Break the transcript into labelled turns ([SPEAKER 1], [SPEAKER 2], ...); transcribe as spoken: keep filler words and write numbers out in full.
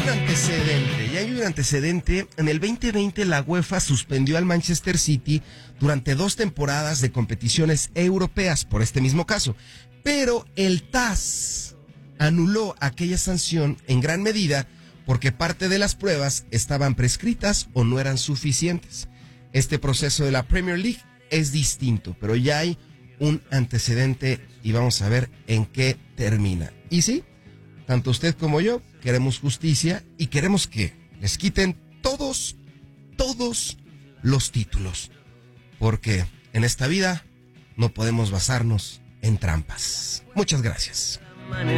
[SPEAKER 1] un antecedente, ya hay un antecedente. En el veinte veinte la UEFA suspendió al Manchester City durante dos temporadas de competiciones europeas por este mismo caso. Pero el T A S anuló aquella sanción en gran medida porque parte de las pruebas estaban prescritas o no eran suficientes. Este proceso de la Premier League es distinto, pero ya hay un antecedente y vamos a ver en qué termina. Y sí, tanto usted como yo queremos justicia y queremos que les quiten todos, todos los títulos. Porque en esta vida no podemos basarnos en trampas. Muchas gracias.